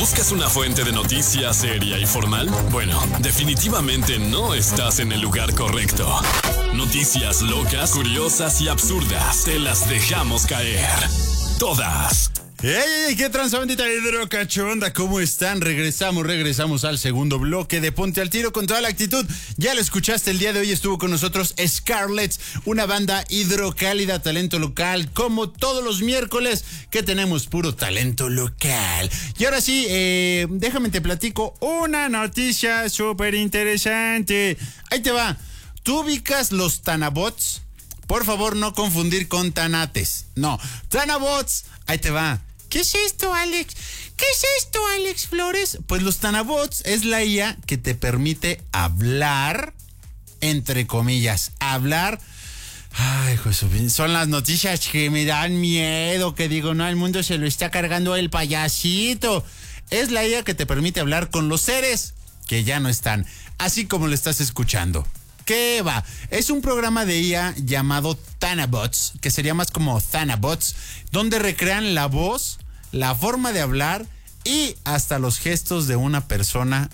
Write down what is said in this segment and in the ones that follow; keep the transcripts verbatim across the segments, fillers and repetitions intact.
¿Buscas una fuente de noticias seria y formal? Bueno, definitivamente no estás en el lugar correcto. Noticias locas, curiosas y absurdas, te las dejamos caer. Todas. ¡Ey, ey! ¿Qué transbandita hidrocachonda? ¿Cómo están? Regresamos, regresamos al segundo bloque de Ponte al Tiro con toda la actitud. Ya lo escuchaste, el día de hoy estuvo con nosotros Scarlett, una banda hidrocálida, talento local, como todos los miércoles que tenemos puro talento local. Y ahora sí, eh, déjame te platico una noticia súper interesante. Ahí te va. ¿Tú ubicas los Tanabots? Por favor, no confundir con Tanates. No, Tanabots. Ahí te va. ¿Qué es esto, Alex? ¿Qué es esto, Alex Flores? Pues los Tanabots es la I A que te permite hablar, entre comillas, hablar. Ay, Josué, son las noticias que me dan miedo, que digo, no, el mundo se lo está cargando el payasito. Es la I A que te permite hablar con los seres que ya no están, así como lo estás escuchando. ¿Qué va? Es un programa de I A llamado Tanabots, que sería más como Thanabots, donde recrean la voz, la forma de hablar y hasta los gestos de una persona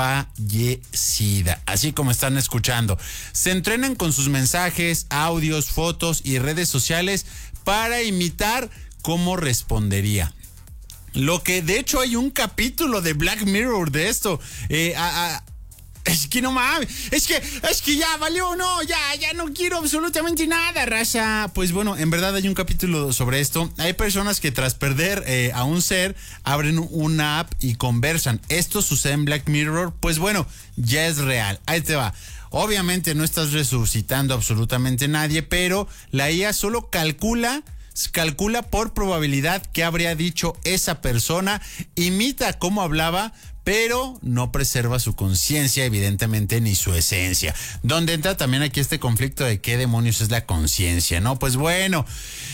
fallecida, así como están escuchando. Se entrenan con sus mensajes, audios, fotos y redes sociales para imitar cómo respondería. Lo que de hecho hay un capítulo de Black Mirror de esto. Eh, a, a, Es que no mames, es que, es que ya valió, no, ya, ya no quiero absolutamente nada, raza. Pues bueno, en verdad hay un capítulo sobre esto. Hay personas que tras perder eh, a un ser, abren una app y conversan. Esto sucede en Black Mirror, pues bueno, ya es real. Ahí te va. Obviamente no estás resucitando absolutamente nadie, pero la I A solo calcula... calcula por probabilidad qué habría dicho esa persona, imita cómo hablaba, pero no preserva su conciencia, evidentemente, ni su esencia. Donde entra también aquí este conflicto de qué demonios es la conciencia, ¿no? Pues bueno,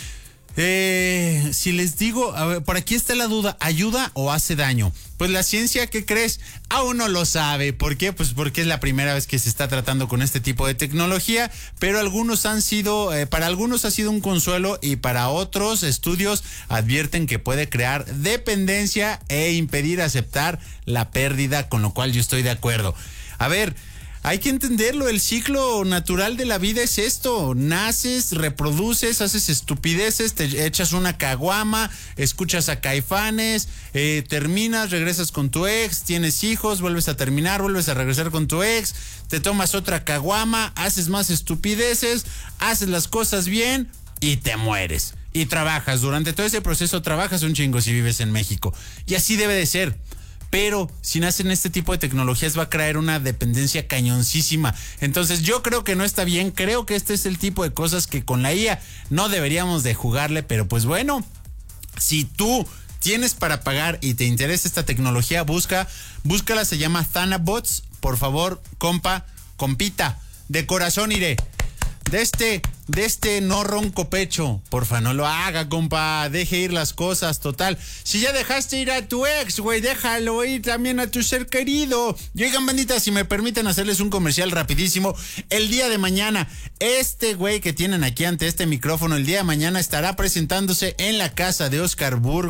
eh, si les digo, a ver, por aquí está la duda, ¿ayuda o hace daño? Pues la ciencia, ¿qué crees? Aún no lo sabe. ¿Por qué? Pues porque es la primera vez que se está tratando con este tipo de tecnología, pero algunos han sido, eh, para algunos ha sido un consuelo y para otros estudios advierten que puede crear dependencia e impedir aceptar la pérdida, con lo cual yo estoy de acuerdo. A ver, hay que entenderlo, el ciclo natural de la vida es esto, naces, reproduces, haces estupideces, te echas una caguama, escuchas a Caifanes, eh, terminas, regresas con tu ex, tienes hijos, vuelves a terminar, vuelves a regresar con tu ex, te tomas otra caguama, haces más estupideces, haces las cosas bien y te mueres. Y trabajas, durante todo ese proceso trabajas un chingo si vives en México. Y así debe de ser. Pero si nacen este tipo de tecnologías va a crear una dependencia cañoncísima. Entonces yo creo que no está bien. Creo que este es el tipo de cosas que con la I A no deberíamos de jugarle. Pero pues bueno, si tú tienes para pagar y te interesa esta tecnología, busca, búscala, se llama Thanabots. Por favor, compa, compita, de corazón iré. De este, de este no ronco pecho, porfa, no lo haga, compa, deje ir las cosas, total. Si ya dejaste ir a tu ex, güey, déjalo ir también a tu ser querido. Y oigan, bandita, si me permiten hacerles un comercial rapidísimo, el día de mañana, este güey que tienen aquí ante este micrófono, el día de mañana estará presentándose en la casa de Oscar Burgos.